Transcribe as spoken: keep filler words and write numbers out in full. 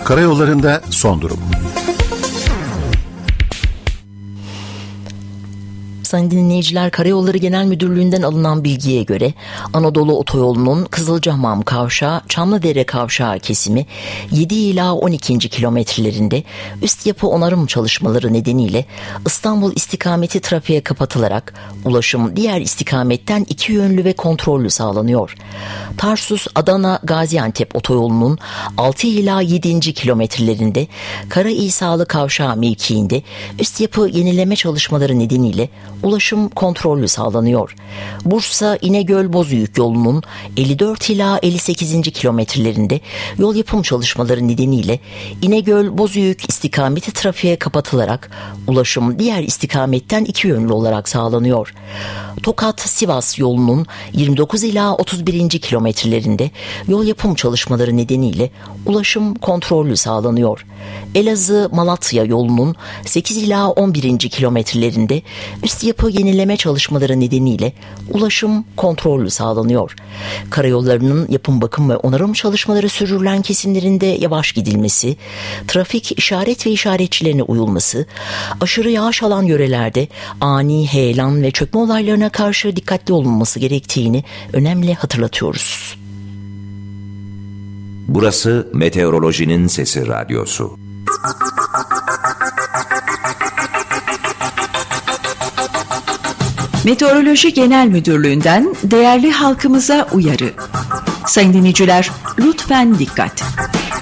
Karayollarında son durum. Sayın dinleyiciler, Karayolları Genel Müdürlüğü'nden alınan bilgiye göre Anadolu Otoyolu'nun Kızılcahamam Kavşağı, Çamlıdere Kavşağı kesimi yedi ila on ikinci kilometrelerinde üst yapı onarım çalışmaları nedeniyle İstanbul istikameti trafiğe kapatılarak ulaşım diğer istikametten iki yönlü ve kontrollü sağlanıyor. Tarsus Adana Gaziantep Otoyolu'nun altı ila yedinci kilometrelerinde Karaİsalı Kavşağı mevkiinde üst yapı yenileme çalışmaları nedeniyle ulaşım kontrollü sağlanıyor. Bursa İnegöl Bozüyük yolunun elli dört ila elli sekizinci kilometrelerinde yol yapım çalışmaları nedeniyle İnegöl Bozüyük istikameti trafiğe kapatılarak ulaşım diğer istikametten iki yönlü olarak sağlanıyor. Tokat Sivas yolunun yirmi dokuz ila otuz birinci kilometrelerinde yol yapım çalışmaları nedeniyle ulaşım kontrollü sağlanıyor. Elazığ Malatya yolunun sekiz ila on birinci kilometrelerinde üst yapı yenileme çalışmaları nedeniyle ulaşım kontrollü sağlanıyor. Karayollarının yapım, bakım ve onarım çalışmaları sürdürülen kesimlerinde yavaş gidilmesi, trafik işaret ve işaretçilerine uyulması, aşırı yağış alan yörelerde ani heyelan ve çökme olaylarına karşı dikkatli olunması gerektiğini önemli hatırlatıyoruz. Burası Meteorolojinin Sesi Radyosu. Meteoroloji Genel Müdürlüğü'nden değerli halkımıza uyarı. Sayın dinleyiciler, lütfen dikkat!